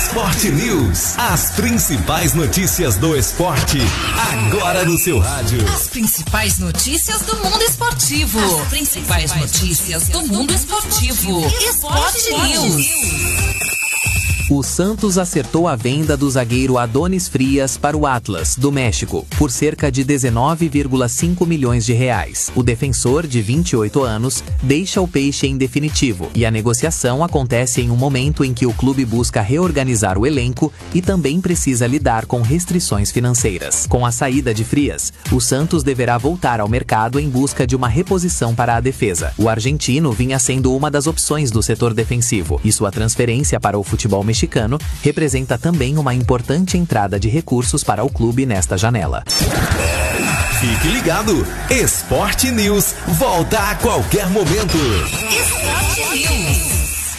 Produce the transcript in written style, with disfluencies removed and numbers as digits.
Sport News. As principais notícias do esporte, agora no seu rádio. As principais notícias do mundo esportivo. As principais notícias do mundo esportivo. Sport News. O Santos acertou a venda do zagueiro Adonis Frias para o Atlas, do México, por cerca de 19,5 milhões de reais. O defensor, de 28 anos, deixa o Peixe em definitivo, e a negociação acontece em um momento em que o clube busca reorganizar o elenco e também precisa lidar com restrições financeiras. Com a saída de Frias, o Santos deverá voltar ao mercado em busca de uma reposição para a defesa. O argentino vinha sendo uma das opções do setor defensivo, e sua transferência para o futebol mexicano representa também uma importante entrada de recursos para o clube nesta janela. Fique ligado, Sport News volta a qualquer momento. Sport News.